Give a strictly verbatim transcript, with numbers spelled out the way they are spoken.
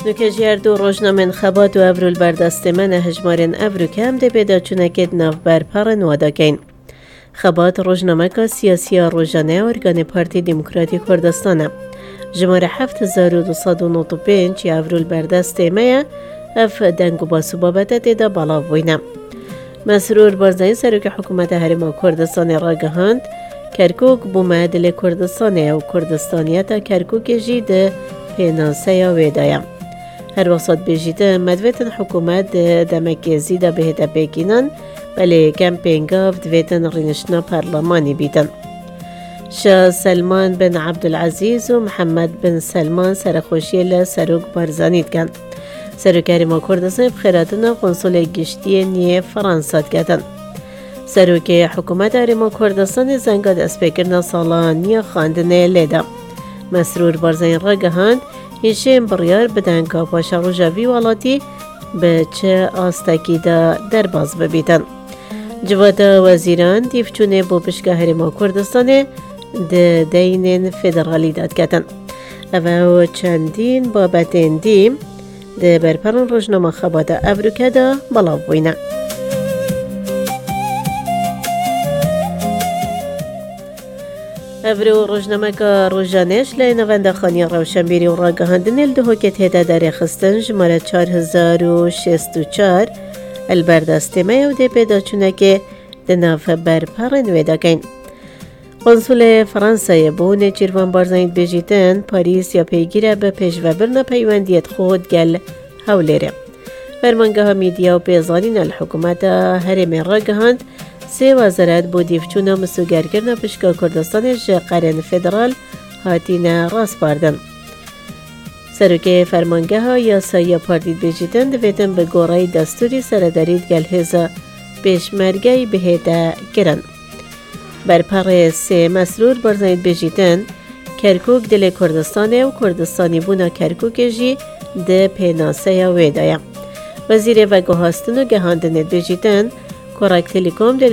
نوکجیار دو روزنامه خبات و ابرول بردست من هجمارن ابرو کم ده پیدا چونکت ناف برپر نواداکین. خبات روزنامه که سیاسی روزانه ارگان پارتی دموکراتی کردستانه. جماره هفت هزار و دویست و نود و پنج ابرول بردست میا اف دنگو باسو بابت تدا بالا وینه. مسرور بارزین سروک حکومت هرما کردستان را گهاند کرکوک بومدل کردستانه و کردستانیت کرکوک جید پیناسه ویدایم. هر وقت بیشتر مدویتن حکومت دمک زیده بهت بگینن ولی کمپینگاف دویتن رینشنا پارلمانی بیدن. شاه سلمان بن عبدالعزیز و محمد بن سلمان سرخوشی لسروک بارزانید کن. سروکاری ما کردستان بخیراتنا قنصل گشتی نیه فرانسات کردن. سروکی حکومت هرما کردستان زنگاد اسپیکرنا سالانیا خواندنه لیده. مسرور بارزین را گهاند هیچیم بریار بدن که پاشا روژاوی والاتی به چه آستکی دا در باز ببیدن. جواد وزیران دیفچونه با پشگاه هرما کردستان ده دین فدرالی داد کتن. او چندین بابتین دیم ده برپران روزنامه خبات ابروکه دا بلاو بوینه. ابرو روزنامه که روزانش لینوانده خانی روشنبیری و راگهاندن الدهو که تهده در خستن جماره چار هزار و شست و چار البردسته میو ده پیدا چونه که ده ناف برپرن ویدا کن. قنصل فرانسه بونه چیروان بارزانید بجیتن پاریس یا پیگیره به پیش و برنا پیوندیت خود گل هولیره. فرمانگاه ها میدیا و پیزانین الحکومت هرمی راگهاند سه وزارت با دیفچونا مسوگرگرنا پشکا کردستان قرن فدرال هاتین راست باردن. سروکه فرمانگه ها یا سایا پاردید بجیدن دویدن به گورای دستوری سردارید گل هزا پیشمرگی بهیده گرن. برپر سه مسرور بارزانید بجیدن کرکوک دل کردستانه و کردستانی بونا کرکوک جی ده پیناسه ویدایا. وزیر و گوهاستن و گهاندنید بجیدن کوراک تلکوم در